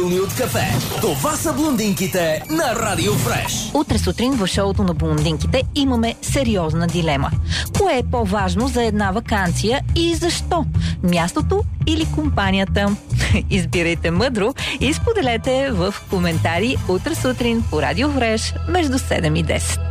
От кафе. Това са блондинките на Радио Фреш. Утре сутрин в шоуто на блондинките имаме сериозна дилема. Кое е по-важно за една ваканция и защо? Мястото или компанията? Избирайте мъдро и споделете в коментари утре сутрин по Радио Фреш между 7 и 10.